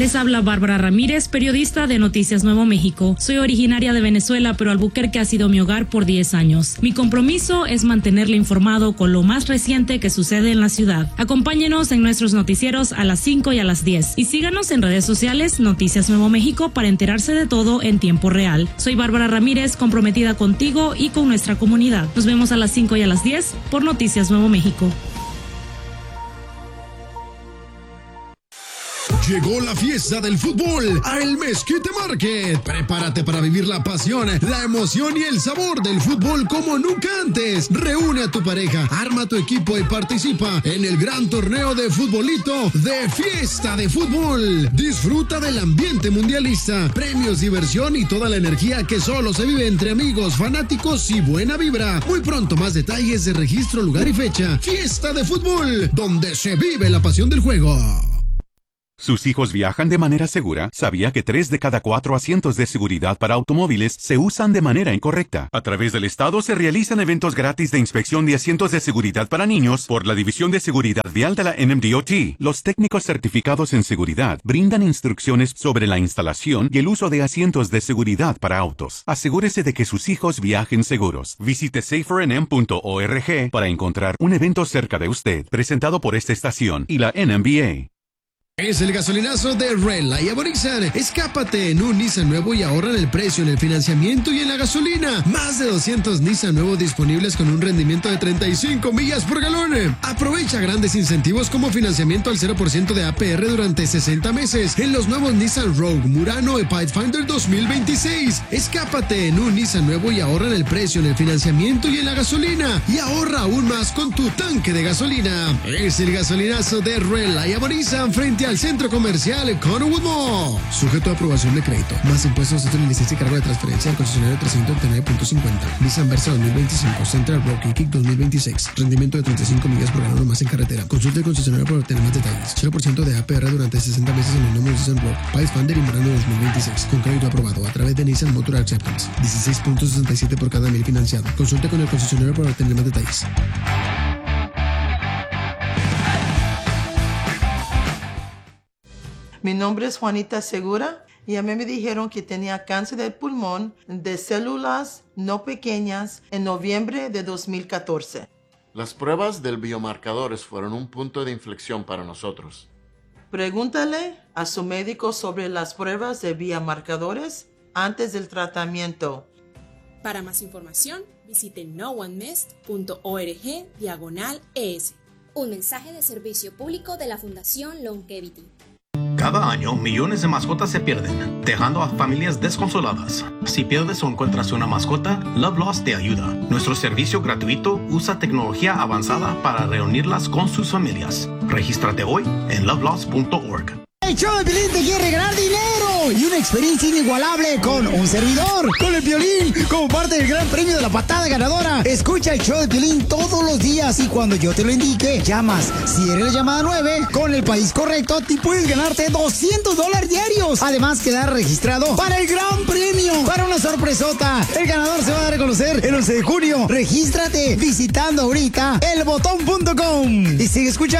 Les habla Bárbara Ramírez, periodista de Noticias Nuevo México. Soy originaria de Venezuela, pero Albuquerque ha sido mi hogar por 10 años. Mi compromiso es mantenerle informado con lo más reciente que sucede en la ciudad. Acompáñenos en nuestros noticieros a las 5 y a las 10. Y síganos en redes sociales Noticias Nuevo México para enterarse de todo en tiempo real. Soy Bárbara Ramírez, comprometida contigo y con nuestra comunidad. Nos vemos a las 5 y a las 10 por Noticias Nuevo México. Llegó la fiesta del fútbol a El Mezquite Market. Prepárate para vivir la pasión, la emoción y el sabor del fútbol como nunca antes. Reúne a tu pareja, arma tu equipo y participa en el gran torneo de futbolito de Fiesta de Fútbol. Disfruta del ambiente mundialista, premios, diversión y toda la energía que solo se vive entre amigos, fanáticos y buena vibra. Muy pronto más detalles de registro, lugar y fecha. Fiesta de Fútbol, donde se vive la pasión del juego. ¿Sus hijos viajan de manera segura? ¿Sabía que 3 de cada 4 asientos de seguridad para automóviles se usan de manera incorrecta? A través del Estado se realizan eventos gratis de inspección de asientos de seguridad para niños por la División de Seguridad Vial de la NMDOT. Los técnicos certificados en seguridad brindan instrucciones sobre la instalación y el uso de asientos de seguridad para autos. Asegúrese de que sus hijos viajen seguros. Visite SaferNM.org para encontrar un evento cerca de usted, presentado por esta estación y la NMBA. Es el gasolinazo de Reliable Nissan. Escápate en un Nissan nuevo y ahorra en el precio, en el financiamiento y en la gasolina. Más de 200 Nissan nuevos disponibles con un rendimiento de 35 millas por galón. Aprovecha grandes incentivos como financiamiento al 0% de APR durante 60 meses en los nuevos Nissan Rogue, Murano y Pathfinder 2026. Escápate en un Nissan nuevo y ahorra en el precio, en el financiamiento y en la gasolina. Y ahorra aún más con tu tanque de gasolina. Es el gasolinazo de Reliable Nissan frente al Centro Comercial Conwood Mall. Sujeto a aprobación de crédito. Más impuestos, de licencia y cargo de transferencia al concesionario 389.50. Nissan Versa 2025. Central Rock y Kick 2026. Rendimiento de 35 millas por galón más en carretera. Consulte el concesionario para obtener más detalles. 0% de APR durante 60 meses en el nuevo Nissan Rock, Pathfinder y Murano 2026. Con crédito aprobado a través de Nissan Motor Acceptance. 16.67 por cada mil financiado. Consulte con el concesionario para obtener más detalles. Mi nombre es Juanita Segura y a mí me dijeron que tenía cáncer del pulmón de células no pequeñas en noviembre de 2014. Las pruebas del biomarcadores fueron un punto de inflexión para nosotros. Pregúntale a su médico sobre las pruebas de biomarcadores antes del tratamiento. Para más información, visite noonemissed.org/ES. Un mensaje de servicio público de la Fundación Longevity. Cada año, millones de mascotas se pierden, dejando a familias desconsoladas. Si pierdes o encuentras una mascota, Love Lost te ayuda. Nuestro servicio gratuito usa tecnología avanzada para reunirlas con sus familias. Regístrate hoy en lovelost.org. El show de Piolín te quiere ganar dinero y una experiencia inigualable con un servidor, con el Piolín, como parte del gran premio de la patada ganadora. Escucha el show de Piolín todos los días y cuando yo te lo indique, llamas. Si eres la llamada 9, con el país correcto, te puedes ganarte $200 diarios. Además, quedar registrado para el gran premio, para una sorpresota. El ganador se va a reconocer el 11 de junio. Regístrate visitando ahorita elbotón.com y sigue escuchando.